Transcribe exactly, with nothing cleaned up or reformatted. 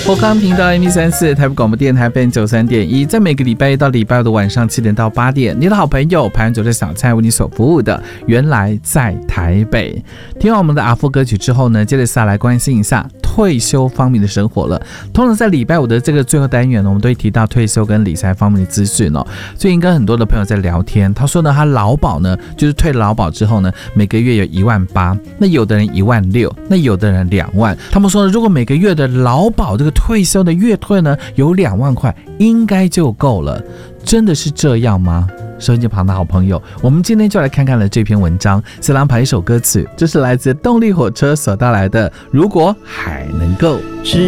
活康频道 M E 三四 台北广播电台 F M 九三点一，在每个礼拜一到礼拜五的晚上七点到八点，你的好朋友排湾族的小蔡为你所服务的原来在台北。听完我们的阿福歌曲之后呢，接着下来关心一下退休方面的生活了。通常在礼拜五的这个最后单元呢，我们都会提到退休跟理财方面的资讯哦。最近跟很多的朋友在聊天，他说呢，他劳保呢，就是退劳保之后呢，每个月有一万八，那有的人一万六，那有的人两万。他们说呢，如果每个月的劳保这个退休的月退呢有两万块，应该就够了。真的是这样吗？收音机旁的好朋友，我们今天就来看看了这篇文章，是安排一首歌曲，这是来自动力火车所带来的《如果海能够》。